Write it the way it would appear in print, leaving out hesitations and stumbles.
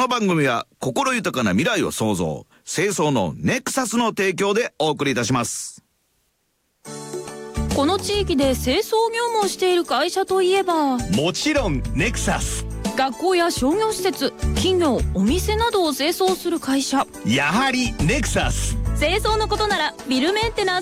の番組は心豊かな未来を創造、清掃のネクサスの提供でお送りいたします。 この地域で清掃業務をしている会社といえば、 もちろんネクサス。 学校や商業施設、企業、お店などを清掃する会社。 やはりネクサス。 清掃のことならビルメンテナンス